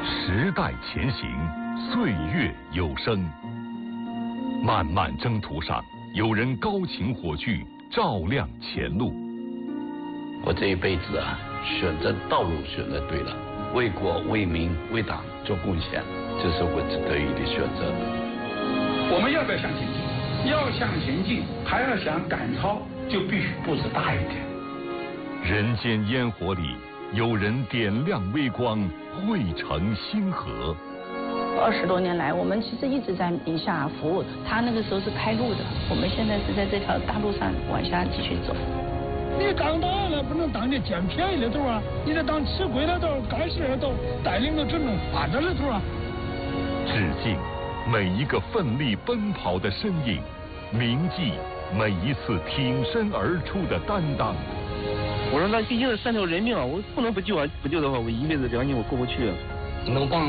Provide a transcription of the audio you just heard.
时代前行，岁月有声。漫漫征途上，有人高擎火炬，照亮前路。 我这一辈子啊，选择道路选择对了，为国为民为党做贡献，这是我得以的选择。 我们要不要向前进？要向前进，还要想赶超，就必须步子大一点。 人间烟火里，有人点亮微光，汇成星河。 20多年来，我们其实一直在宁夏服务。他那个时候是开路的，我们现在是在这条大路上往下继续走。 你当党了不能当你捡便宜的头啊！你得当吃亏的头、干事的头，带领着整种发展的头啊！ 致敬每一个奋力奔跑的身影，铭记每一次挺身而出的担当。 我说那毕竟是3条人命啊，我不能不救啊！不救的话，我一辈子良心我过不去。 能帮